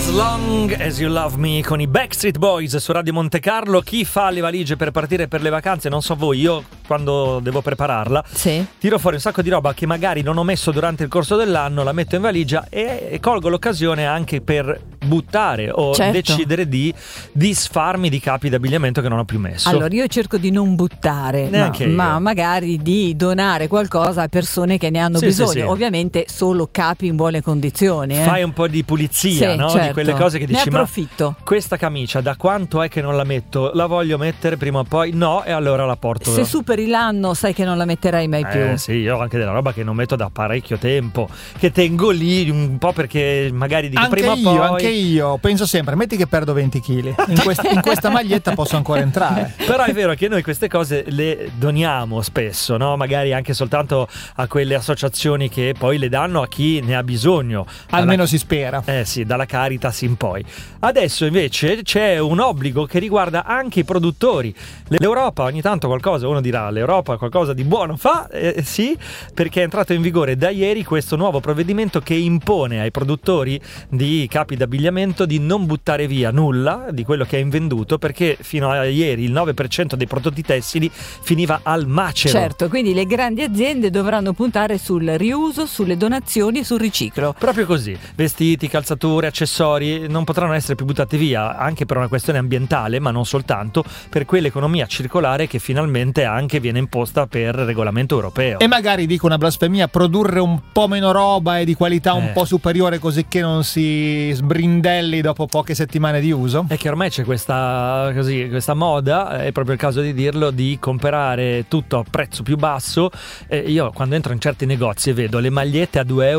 As Long As You Love Me con i Backstreet Boys su Radio Monte Carlo. Chi fa le valigie per partire per le vacanze? Non so voi, io quando devo prepararla tiro fuori un sacco di roba che magari non ho messo durante il corso dell'anno, la metto in valigia e colgo l'occasione anche per buttare o decidere di disfarmi di capi d'abbigliamento che non ho più messo. Allora io cerco di non buttare, ma magari di donare qualcosa a persone che ne hanno bisogno. Sì. Ovviamente solo capi in buone condizioni. Fai un po' di pulizia, no? Certo. Di quelle cose che dici, ne approfitto. Ma questa camicia da quanto è che non la metto? La voglio mettere prima o poi? No, e allora la porto. Se superi l'anno sai che non la metterai mai più. Sì, io ho anche della roba che non metto da parecchio tempo, che tengo lì un po' perché magari dico anche prima o poi. Anche io penso sempre, metti che perdo 20 kg in questa maglietta posso ancora entrare. Però è vero che noi queste cose le doniamo spesso, no? Magari anche soltanto a quelle associazioni che poi le danno a chi ne ha bisogno. Almeno si spera. Sì, dalla Caritas in poi. Adesso invece c'è un obbligo che riguarda anche i produttori. L'Europa ogni tanto qualcosa, uno dirà, l'Europa qualcosa di buono fa? Sì, perché è entrato in vigore da ieri questo nuovo provvedimento che impone ai produttori di capi d'abbigliamento di non buttare via nulla di quello che è invenduto, perché fino a ieri il 9% dei prodotti tessili finiva al macero. Certo, quindi le grandi aziende dovranno puntare sul riuso, sulle donazioni e sul riciclo. Proprio così, vestiti, calzature, accessori non potranno essere più buttati via, anche per una questione ambientale, ma non soltanto, per quell'economia circolare che finalmente anche viene imposta per regolamento europeo. E magari, dico una blasfemia, produrre un po' meno roba e di qualità un po' superiore, così che non si sbrindelli dopo poche settimane di uso. È che ormai c'è questa moda, è proprio il caso di dirlo, di comprare tutto a prezzo più basso. Io quando entro in certi negozi e vedo le magliette a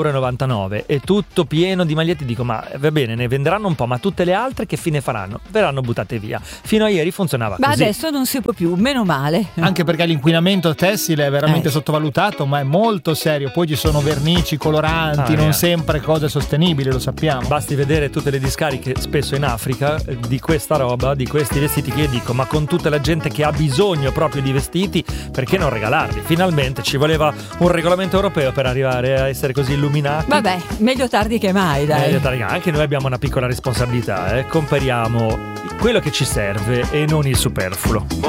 2,99 € e tutto pieno di magliette, dico ma va bene, ne venderanno un po', ma tutte le altre che fine faranno? Verranno buttate via. Fino a ieri funzionava così. Ma adesso non si può più, meno male. Anche perché l'inquinamento tessile è veramente sottovalutato, ma è molto serio. Poi ci sono vernici, coloranti, non sempre cose sostenibili, lo sappiamo. Basti vedere tutte le discariche spesso in Africa di questa roba, di questi vestiti, che io dico, ma con tutta la gente che ha bisogno proprio di vestiti, perché non regalarli? Finalmente ci voleva un regolamento europeo per arrivare a essere così illuminati. Vabbè, meglio tardi che mai, dai. Anche noi abbiamo una piccola responsabilità, compriamo quello che ci serve e non il superfluo.